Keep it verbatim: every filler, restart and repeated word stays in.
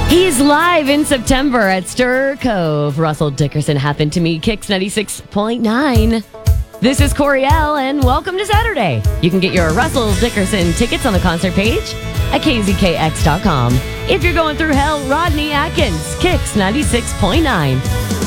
He's live in September at Stir Cove. Russell Dickerson happened to me, Kicks ninety-six point nine. This is Coriel, and welcome to Saturday. You can get your Russell Dickerson tickets on the concert page at k z k x dot com. If you're going through hell, Rodney Atkins, Kicks ninety-six point nine.